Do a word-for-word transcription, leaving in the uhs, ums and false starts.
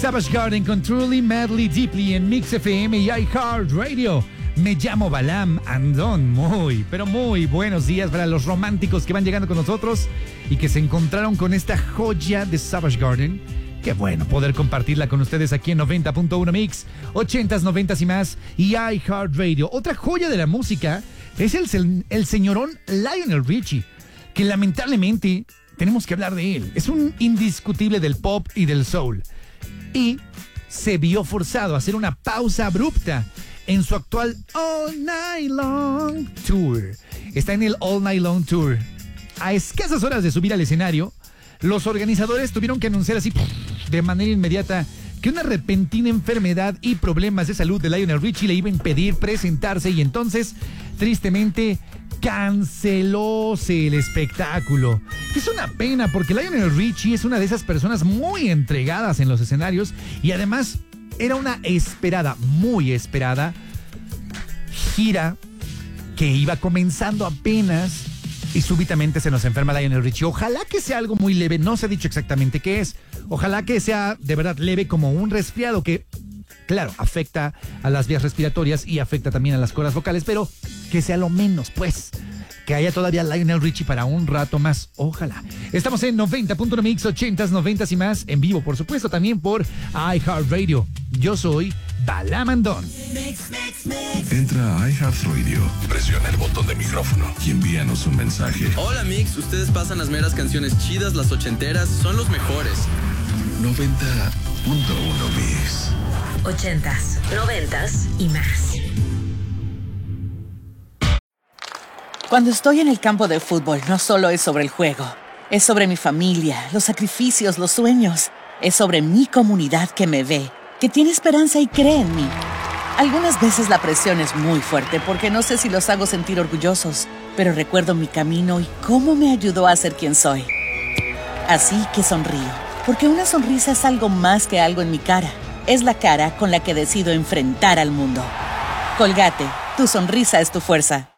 Savage Garden con Truly, Madly, Deeply en Mix F M y iHeartRadio. Me llamo Balam Andón. Muy, pero muy buenos días para los románticos que van llegando con nosotros y que se encontraron con esta joya de Savage Garden. Qué bueno poder compartirla con ustedes aquí en noventa punto uno Mix, ochentas, noventas y más, y iHeartRadio. Otra joya de la música es el, el señorón Lionel Richie, que lamentablemente tenemos que hablar de él. Es un indiscutible del pop y del soul. Y se vio forzado a hacer una pausa abrupta en su actual All Night Long Tour. Está en el All Night Long Tour. A escasas horas de subir al escenario, los organizadores tuvieron que anunciar así de manera inmediata que una repentina enfermedad y problemas de salud de Lionel Richie le iba a impedir presentarse, y entonces, tristemente, cancelóse el espectáculo. Es una pena porque Lionel Richie es una de esas personas muy entregadas en los escenarios y además era una esperada, muy esperada gira que iba comenzando apenas y súbitamente se nos enferma Lionel Richie. Ojalá que sea algo muy leve, no se ha dicho exactamente qué es. Ojalá que sea de verdad leve, como un resfriado que, claro, afecta a las vías respiratorias y afecta también a las cuerdas vocales, pero que sea lo menos, pues. Que haya todavía Lionel Richie para un rato más. Ojalá. Estamos en noventa punto uno Mix, ochentas, noventas y más. En vivo, por supuesto, también por iHeartRadio. Yo soy Balam Andón. Entra a iHeartRadio, presiona el botón de micrófono y envíanos un mensaje. Hola Mix, ustedes pasan las meras canciones chidas, las ochenteras, son los mejores. noventa punto uno Mix. Ochentas, noventas y más. Cuando estoy en el campo de fútbol, no solo es sobre el juego. Es sobre mi familia, los sacrificios, los sueños. Es sobre mi comunidad que me ve, que tiene esperanza y cree en mí. Algunas veces la presión es muy fuerte porque no sé si los hago sentir orgullosos, pero recuerdo mi camino y cómo me ayudó a ser quien soy. Así que sonrío, porque una sonrisa es algo más que algo en mi cara. Es la cara con la que decido enfrentar al mundo. Colgate, tu sonrisa es tu fuerza.